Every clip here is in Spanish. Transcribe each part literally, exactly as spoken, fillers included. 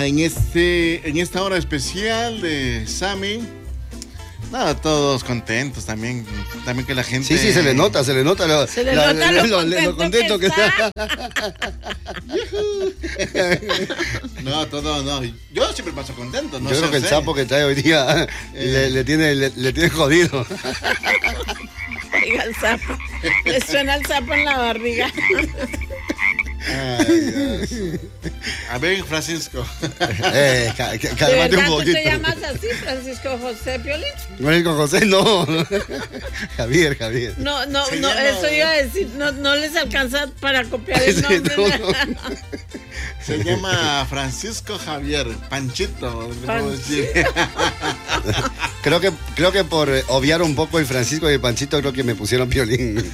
Ah, en este, en esta hora especial de Sammy. Nada, todos contentos también, también que la gente... Sí, sí, se le nota, se le nota lo, se le la, nota lo, lo, lo, lo contento que está. No, todo, no. Yo siempre paso contento, no Yo creo que el sapo que trae hoy día eh. le, le, tiene, le, le tiene jodido. Oiga, el sapo. Le suena el sapo en la barriga. Ay, Dios. A ver, Francisco. Eh, ca, ca, cálmate un poquito. ¿Tú te llamas así, Francisco José Piolín? Francisco José, no. Javier, Javier. No, no, Se no, llama... eso iba a decir, no, no les alcanza para copiar el nombre. Sí, no, no. Se llama Francisco Javier, Panchito. Panchito. Creo que, creo que por obviar un poco el Francisco y el Panchito, creo que me pusieron Piolín.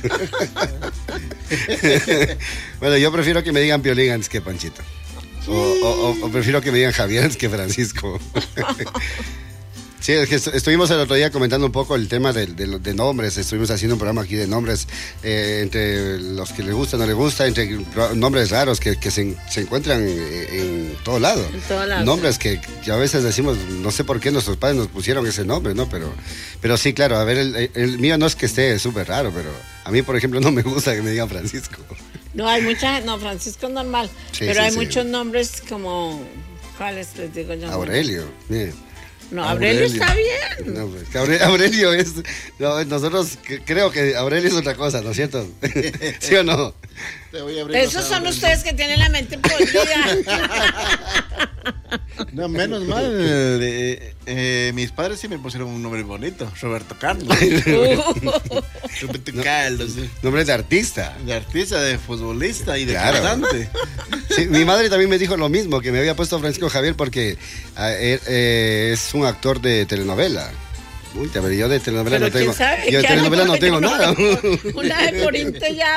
Bueno, yo prefiero que me digan Piolín antes que Panchito. O, o, o, o prefiero que me digan Javier antes que Francisco. Sí, es que estuvimos el otro día comentando un poco el tema de, de, de nombres. Estuvimos haciendo un programa aquí de nombres, eh, entre los que les gusta, no les gusta, entre nombres raros que, que se, se encuentran en, en todo lado. En todo lado. Nombres que, que a veces decimos, no sé por qué nuestros padres nos pusieron ese nombre, ¿no? Pero, pero sí, claro, a ver, el, el mío no es que esté súper raro, pero a mí, por ejemplo, no me gusta que me digan Francisco. No, hay mucha, no, Francisco es normal, sí, pero sí, hay sí. muchos nombres como, ¿cuáles les digo yo? Aurelio, mire. No, Aurelio, Aurelio está bien. No, pues, Aurelio, Aurelio es. No, nosotros que, creo que Aurelio es otra cosa, ¿no es cierto? ¿Sí o no? Te voy a abrir Esos son Aurelio. Ustedes que tienen la mente podrida. No, menos mal. Eh, eh, mis padres sí me pusieron un nombre bonito: Roberto Carlos. Roberto no, Carlos, sí. Nombre de artista. De artista, de futbolista y de claro. cantante. Sí, mi madre también me dijo lo mismo, que me había puesto Francisco Javier porque eh, eh, es un actor de telenovela. Uy, pero yo de telenovela pero no tengo. Sabe, yo de telenovela no tengo no, nada. Una de Corinte ya.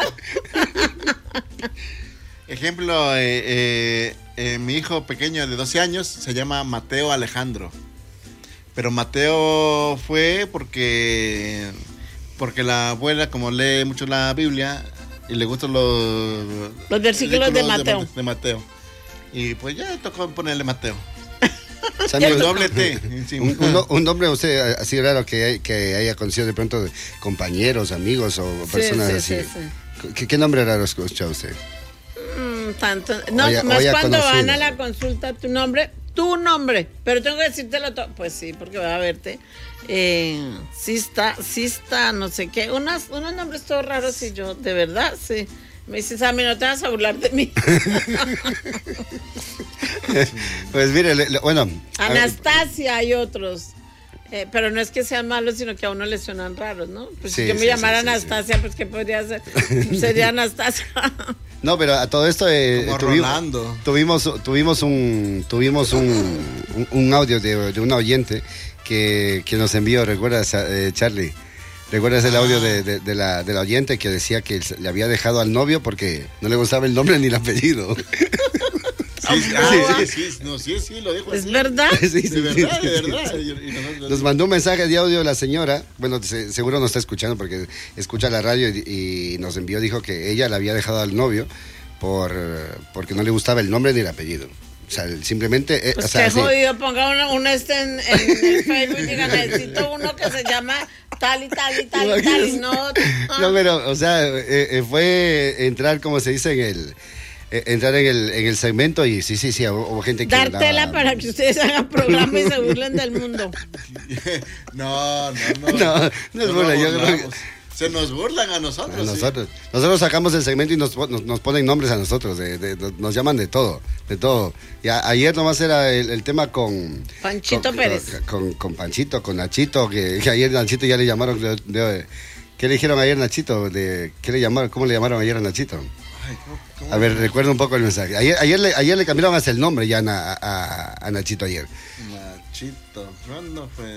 Ejemplo, eh, eh, eh, mi hijo pequeño de doce años se llama Mateo Alejandro. Pero Mateo fue porque, porque la abuela, como lee mucho la Biblia y le gustan los, los versículos de Mateo. De, de Mateo. Y pues ya tocó ponerle Mateo. Sammy, el doble T. Un, un, un nombre usted así raro que, hay, que haya conocido de pronto de compañeros, amigos o personas sí, sí, así. Sí, sí. ¿Qué, ¿Qué nombre raro escucha usted? Mm, tanto. No, haya, más cuando conocido. Van a la consulta, tu nombre, tu nombre. Pero tengo que decírtelo todo. Pues sí, porque voy a verte. Eh, sí está, sí está, no sé qué. Unos, unos nombres todos raros y yo, de verdad, sí. Me dices, a mí no te vas a burlar de mí. Pues mire, le, le, bueno. Anastasia hay otros. Eh, pero no es que sean malos, sino que a uno le suenan raros, ¿no? Pues sí, si yo me sí, llamara sí, Anastasia, sí. pues ¿qué podría ser? Sería Anastasia. No, pero a todo esto eh, Como tuvi Rolando. tuvimos tuvimos un tuvimos un, un, un audio de, de una oyente que, que nos envió, ¿recuerdas, eh, Charlie? ¿Recuerdas el audio de, de, de, la, de la oyente que decía que le había dejado al novio porque no le gustaba el nombre ni el apellido? Sí, sí, ah, sí, sí, no, sí, sí, lo dijo ¿Es así. verdad? Sí, sí, de verdad, sí, de sí, verdad. sí. Y, y nosotros... Nos mandó un mensaje de audio la señora, bueno, se, seguro nos está escuchando porque escucha la radio y, y nos envió, dijo que ella le había dejado al novio por porque no le gustaba el nombre ni el apellido. O sea, simplemente... Eh, pues o sea, qué sí. jodido, ponga uno, uno este en, en el Facebook y diga, necesito uno que se llama tal y tal y tal y tal y no... Ah. No, pero, o sea, eh, eh, fue entrar, como se dice, en el... Eh, entrar en el, en el segmento y sí, sí, sí, hubo, hubo gente que... Dar tela daba... para que ustedes hagan programa y se burlen del mundo. No, no, no. No, no es burla, yo creo que... Se nos burlan a nosotros. A nosotros. Sí. Nosotros sacamos el segmento y nos, nos, nos ponen nombres a nosotros, de, de, de, nos llaman de todo, de todo. Y a, ayer nomás era el, el tema con... Panchito con, Pérez. Con, con, con Panchito, con Nachito, que, que ayer Nachito ya le llamaron... De, de, ¿qué le dijeron ayer Nachito? De, ¿qué le llamaron? ¿Cómo le llamaron ayer a Nachito? Ay, ¿cómo, cómo? A ver, recuerda un poco el mensaje. Ayer, ayer, le, ayer le cambiaron hasta el nombre ya a, a, a Nachito ayer. Nachito, ¿cuándo fue?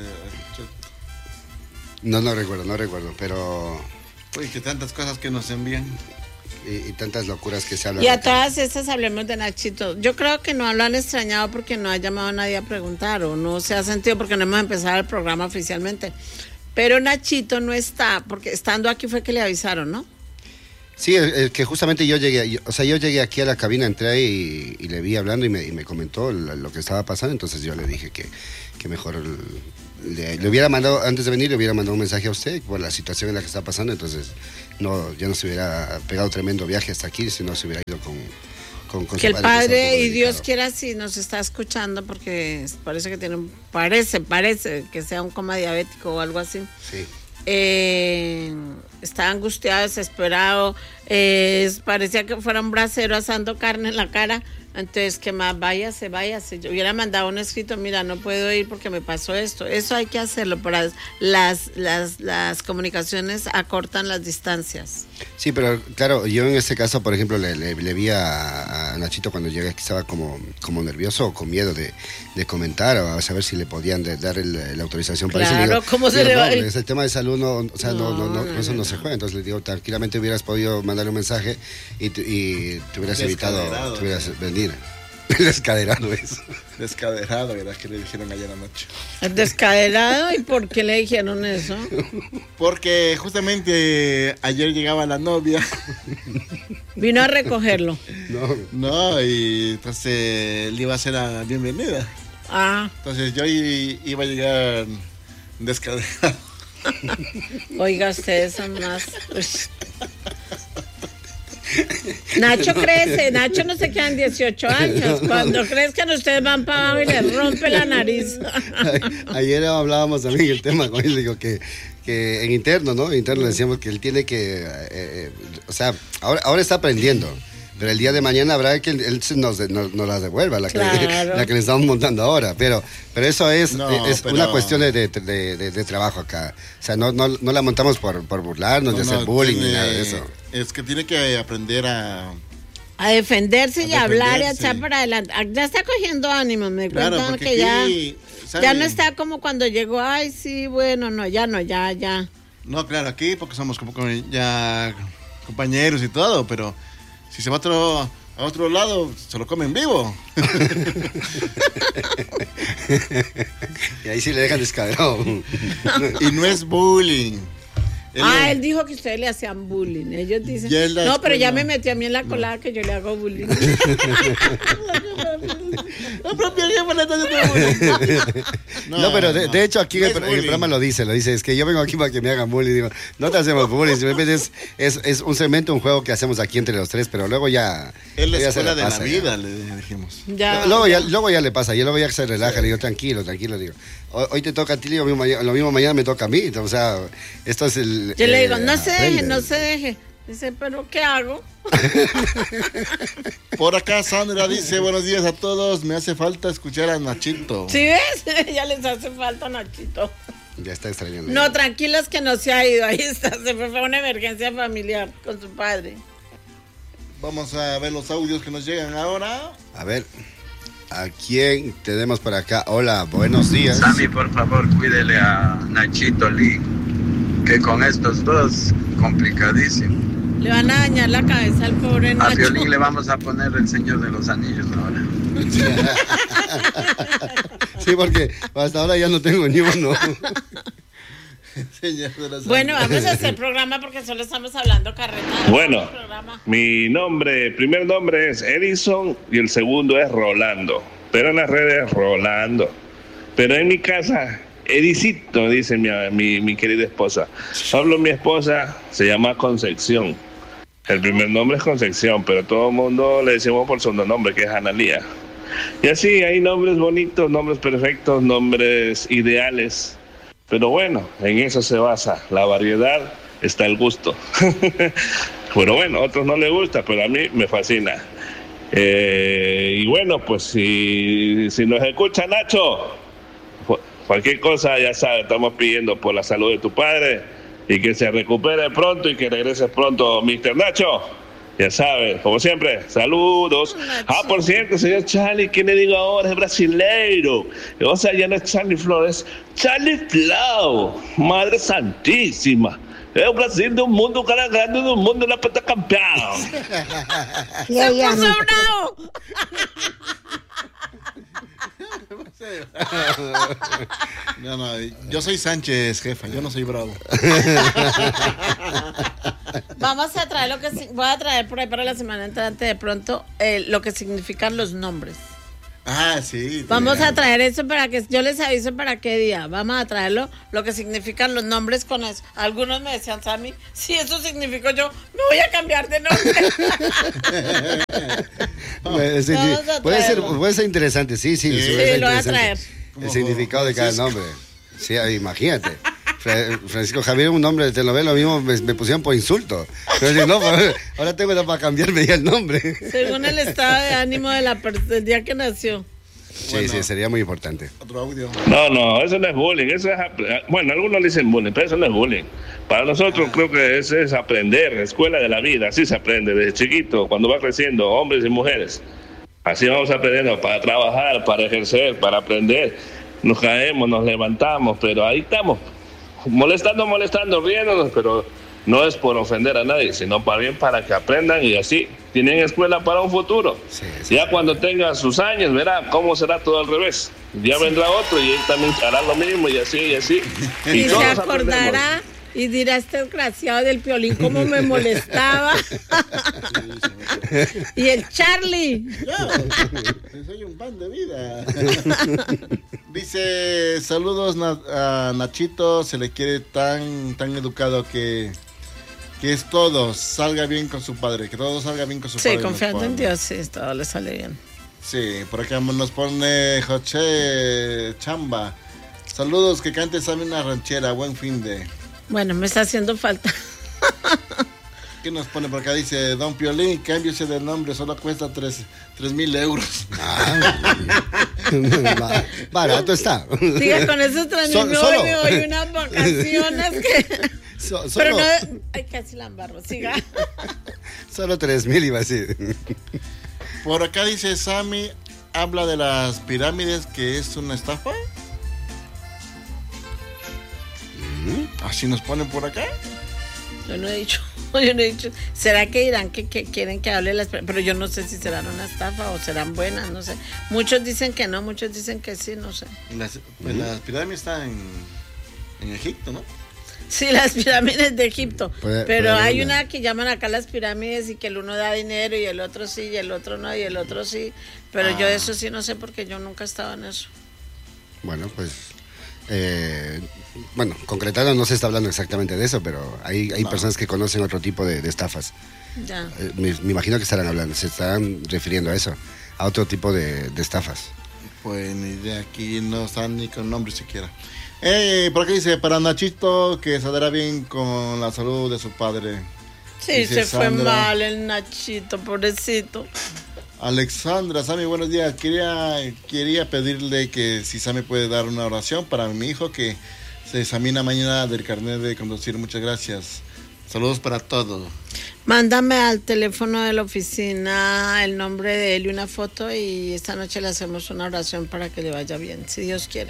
No, no recuerdo, no recuerdo, pero... Uy, que tantas cosas que nos envían. Y, y tantas locuras que se hablan. Y a acá. todas estas hablemos de Nachito. Yo creo que no lo han extrañado porque no ha llamado a nadie a preguntar o no se ha sentido porque no hemos empezado el programa oficialmente. Pero Nachito no está, porque estando aquí fue que le avisaron, ¿no? Sí, es, es que justamente yo llegué, yo, o sea, yo llegué aquí a la cabina, entré y, y le vi hablando y me, y me comentó lo, lo que estaba pasando, entonces yo le dije que, que mejor le, le hubiera mandado, antes de venir, le hubiera mandado un mensaje a usted por la situación en la que está pasando, entonces no, ya no se hubiera pegado tremendo viaje hasta aquí, sino se hubiera ido con... Con, con que el padre, Padre que y Dios quiera si nos está escuchando, porque parece que tiene un, parece, parece que sea un coma diabético o algo así. Sí. Eh, está angustiado, desesperado, eh, parecía que fuera un bracero asando carne en la cara. Entonces, que más, váyase, váyase. Yo hubiera mandado un escrito, mira, no puedo ir porque me pasó esto. Eso hay que hacerlo, para las, las, las comunicaciones acortan las distancias. Sí, pero claro, yo en este caso, por ejemplo, le, le, le vi a, a Nachito cuando llegué que estaba como, como nervioso o con miedo de, de comentar o a saber si le podían de, dar el, la autorización para claro, eso. Claro, ¿cómo se le va a ir? Es el tema de salud, no, o sea, no, no, no, no, no eso no, no se juega. Entonces le digo, tranquilamente hubieras podido mandarle un mensaje y, y te hubieras evitado, te hubieras vendido. Descaderado eso. Descaderado era que le dijeron ayer anoche. ¿Descaderado? ¿Y por qué le dijeron eso? Porque justamente ayer llegaba la novia. Vino a recogerlo. No. No, y entonces le iba a hacer la bienvenida. Ah. Entonces yo iba a llegar descaderado. Oiga, ustedes son más... Nacho crece, Nacho no se quedan dieciocho años. Cuando crezcan ustedes van para abajo y les rompe la nariz. Ayer hablábamos también el tema con él, digo que, que en interno, ¿no? En interno le decíamos que él tiene que, eh, eh, o sea, ahora, ahora está aprendiendo. Pero el día de mañana habrá que él nos, nos, nos la devuelva, la que, claro. la que le estamos montando ahora. Pero, pero eso es, no, es pero... una cuestión de, de, de, de, de trabajo acá. O sea, no, no, no la montamos por, por burlarnos, no, de hacer no, bullying tiene, ni nada de eso. Es que tiene que aprender a... A defenderse a y a hablar y a defenderse. echar para adelante. Ya está cogiendo ánimo, me claro, cuentan que aquí, ya, ya no está como cuando llegó, ay, sí, bueno, no, ya no, ya, ya. No, claro, aquí porque somos como ya compañeros y todo, pero si se va a otro, a otro lado, se lo comen vivo. Y ahí sí le dejan descaderado. Y no es bullying. Él ah, él dijo que ustedes le hacían bullying. Ellos dicen, no, escuela. Pero ya me metí a mí en la colada no. que yo le hago bullying. no, no, pero de, de hecho aquí no en, el, en el programa lo dice, lo dice, es que yo vengo aquí para que me hagan bullying. Digo, no te hacemos bullying, es, es, es un segmento, un juego que hacemos aquí entre los tres, pero luego ya... Es la escuela de la vida, ya. Le dijimos. Ya, luego, ya, luego ya le pasa, y luego ya se relaja, le digo, tranquilo, tranquilo, digo. Hoy te toca a ti, lo mismo, lo mismo mañana me toca a mí, o sea, esto es el... Yo eh, le digo, no se deje, no se deje. Dice, ¿pero qué hago? Por acá Sandra dice, buenos días a todos, me hace falta escuchar a Nachito. ¿Sí ves? Ya les hace falta Nachito. Ya está extrañando. No, tranquilos que no se ha ido, ahí está, se fue, fue una emergencia familiar con su padre. Vamos a ver los audios que nos llegan ahora. A ver, ¿a quién tenemos por acá? Hola, buenos días. Sammy, por favor, cuídele a Nachito Lee, que con estos dos, complicadísimo. Le van a dañar la cabeza al pobre Nacho. A Piolín le vamos a poner el Señor de los Anillos ahora. Sí, porque hasta ahora ya no tengo ni uno. Bueno, vamos a hacer programa porque solo estamos hablando carreta. Bueno, mi nombre, el primer nombre es Edison y el segundo es Rolando. Pero en las redes Rolando. Pero en mi casa, Edicito, dice mi, mi, mi querida esposa. Pablo, mi esposa, se llama Concepción. El primer nombre es Concepción, pero todo el mundo le decimos por su nombre, que es Analía. Y así hay nombres bonitos, nombres perfectos, nombres ideales. Pero bueno, en eso se basa. La variedad está el gusto. Pero bueno, a otros no les gusta, pero a mí me fascina. Eh, y bueno, pues si, si nos escucha Nacho, cualquier cosa ya sabes, estamos pidiendo por la salud de tu padre y que se recupere pronto y que regrese pronto, mister Nacho. Ya sabes, como siempre, saludos. Ah, por cierto, señor Charlie, ¿qué le digo ahora? Es brasileiro. O sea, ya no es Charlie Flores, Charlie Flau, Madre Santísima. Es un Brasil de un mundo, cara grande de un mundo, la pata campeón. ¡Se puso bravo! No, no, yo soy Sánchez, jefa, yo no soy bravo. Vamos a traer lo que voy a traer por ahí para la semana entrante de pronto eh, lo que significan los nombres. Ah, sí. Vamos a traer eso para que yo les aviso para qué día. Vamos a traerlo, lo que significan los nombres con eso. Algunos me decían, Sammy, si eso significó yo, me voy a cambiar de nombre. Pues, sí, puede ser, puede ser interesante, sí, sí. Sí, sí, sí lo voy a traer. El significado de cada nombre. Sí, imagínate. Francisco Javier, un nombre de telenovela, lo mismo me, me pusieron por insulto. Pero no, ahora tengo para cambiarme ya el nombre. Según el estado de ánimo de la del día que nació. Sí, bueno, sí, sería muy importante. Otro audio. No, no, eso no es bullying, eso es, bueno, algunos le dicen bullying, pero eso no es bullying. Para nosotros creo que eso es aprender, escuela de la vida, así se aprende desde chiquito, cuando va creciendo, hombres y mujeres. Así vamos aprendiendo para trabajar, para ejercer, para aprender. Nos caemos, nos levantamos, pero ahí estamos. Molestando, molestando, riéndonos, pero no es por ofender a nadie, sino para bien para que aprendan y así tienen escuela para un futuro. Sí, sí. Ya cuando tenga sus años, verá cómo será todo al revés. Ya vendrá otro y él también hará lo mismo y así y así. Y, y se acordará y dirá, este desgraciado del Piolín cómo me molestaba. Y el Charlie. Yo soy un pan de vida. Dice, saludos a Nachito, se le quiere tan tan educado que, que es todo, salga bien con su padre, que todo salga bien con su sí, padre. Sí, confiando en Dios, sí, todo le sale bien. Sí, por acá nos pone José Chamba. Saludos, que cante Sammy una ranchera, buen fin de... Bueno, me está haciendo falta. ¿Qué nos pone por acá? Dice, Don Piolín, cámbiese de nombre, solo cuesta tres mil euros. Ah, barato está. Diga, con esos tres mil me voy, me voy unas vacaciones que... So, solo... Pero no... Ay, casi la embarro, siga. Solo tres mil iba a decir. Por acá dice, Sammy, habla de las pirámides, que es una estafa. Así nos ponen por acá. Yo no he dicho, yo no he dicho. ¿Será que dirán que, que quieren que hable las? Pero yo no sé si serán una estafa o serán buenas, no sé. Muchos dicen que no, muchos dicen que sí, no sé. Las, pues, uh-huh. las pirámides están en, en Egipto, ¿no? Sí, las pirámides de Egipto. Puede, pero puede hay una que llaman acá las pirámides y que el uno da dinero y el otro sí y el otro no y el otro sí. Pero ah. yo eso sí no sé porque yo nunca estaba en eso. Bueno, pues... Eh, bueno, concretado no se está hablando exactamente de eso, pero hay, hay no. personas que conocen otro tipo de, de estafas. Ya. Eh, me, me imagino que estarán hablando, se estarán refiriendo a eso, a otro tipo de, de estafas. Pues ni idea, aquí no están ni con nombre siquiera. Eh, por aquí dice, para Nachito, que saldrá bien con la salud de su padre. Sí, dice se Sandra. Fue mal el Nachito, pobrecito. Alexandra, Sammy, buenos días. Quería, quería pedirle que si Sammy puede dar una oración para mi hijo que se examina mañana del carnet de conducir. Muchas gracias. Saludos para todos. Mándame al teléfono de la oficina el nombre de él y una foto y esta noche le hacemos una oración para que le vaya bien, si Dios quiere.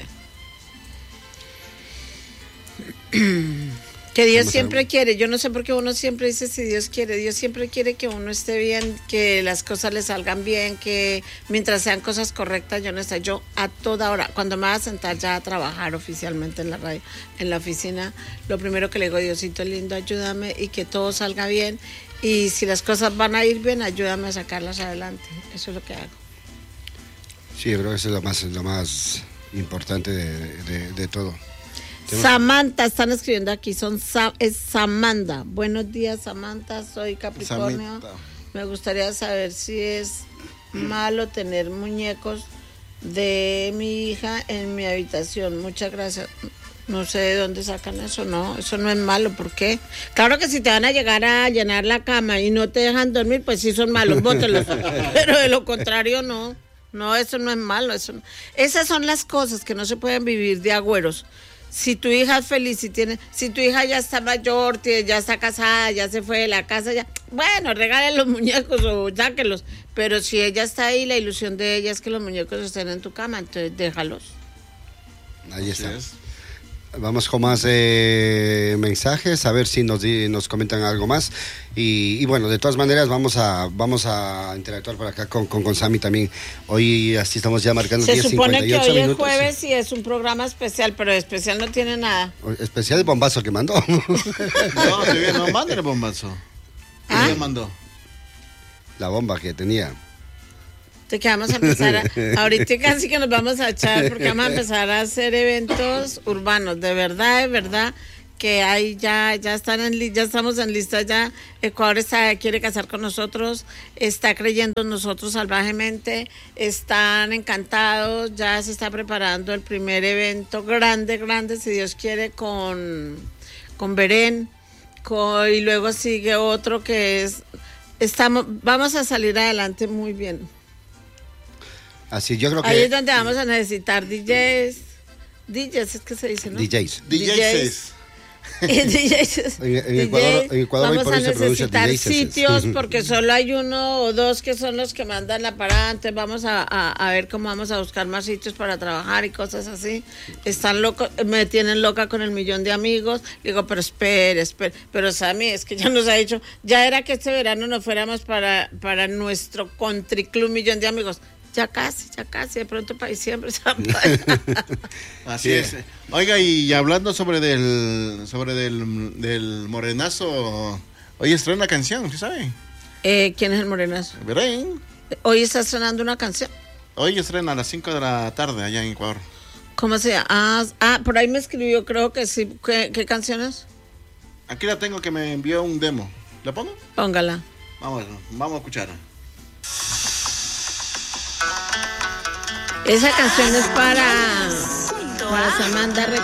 Que Dios siempre quiere, yo no sé por qué uno siempre dice si Dios quiere, Dios siempre quiere que uno esté bien, que las cosas le salgan bien, que mientras sean cosas correctas, yo no sé, yo a toda hora, cuando me voy a sentar ya a trabajar oficialmente en la radio, en la oficina, lo primero que le digo, Diosito lindo, ayúdame y que todo salga bien, y si las cosas van a ir bien, ayúdame a sacarlas adelante, eso es lo que hago. Sí, yo creo que eso es lo más, lo más importante de, de, de todo. Samantha, están escribiendo aquí, son es Samantha. Buenos días, Samantha, soy Capricornio. Samantha. Me gustaría saber si es malo tener muñecos de mi hija en mi habitación. Muchas gracias. No sé de dónde sacan eso, no, eso no es malo, ¿por qué? Claro que si te van a llegar a llenar la cama y no te dejan dormir, pues sí son malos, bótelos. Pero de lo contrario no, no, eso no es malo. Eso no. Esas son las cosas que no se pueden vivir de agüeros. Si tu hija es feliz, si tiene, si tu hija ya está mayor, ya está casada, ya se fue de la casa, ya, bueno, regalen los muñecos o sáquenlos. Pero si ella está ahí, la ilusión de ella es que los muñecos estén en tu cama, entonces déjalos. Ahí está. Vamos con más eh, mensajes, a ver si nos, nos comentan algo más. Y, y bueno, de todas maneras vamos a vamos a interactuar por acá con, con, con Sammy también. Hoy así estamos ya marcando diez cincuenta y ocho minutos. Se supone que hoy es jueves y es un programa especial, pero especial no tiene nada. Especial el bombazo que mandó. No, no manden el bombazo. ¿Quién ¿Ah? le mandó? La bomba que tenía. De que vamos a empezar a, ahorita casi que nos vamos a echar porque vamos a empezar a hacer eventos urbanos, de verdad, de verdad que hay ya, ya están en li- ya estamos en lista ya. Ecuador está, quiere casar con nosotros, está creyendo en nosotros salvajemente, están encantados, ya se está preparando el primer evento grande, grande, si Dios quiere, con, con Berén, con, y luego sigue otro que es, estamos, vamos a salir adelante muy bien. Así, yo creo que... Ahí es donde vamos a necesitar D Js. D Js es que se dice, ¿no? D Js. D Js. D Js. En, en Ecuador, en Ecuador hoy Vamos por a hoy se produce necesitar D Js. sitios porque solo hay uno o dos que son los que mandan la parada. Entonces vamos a, a, a ver cómo vamos a buscar más sitios para trabajar y cosas así. Están locos, me tienen loca con el millón de amigos. Digo, pero espere, espere. Pero Sammy, es que ya nos ha dicho, ya era que este verano nos fuéramos para, para nuestro country club millón de amigos. Ya casi, ya casi, de pronto para diciembre. Así es. Oiga, y hablando sobre del sobre del, del morenazo, hoy estrena canción, ¿usted sabe? eh, ¿Quién es el morenazo? Berén. Hoy está sonando una canción. Hoy estrena a las cinco de la tarde allá en Ecuador. ¿Cómo se llama? Ah, ah, por ahí me escribió, creo que sí. ¿Qué, qué canción es? Aquí la tengo que me envió un demo. ¿La pongo? Póngala. Vamos, vamos a escuchar. Esa canción es para, para Samantha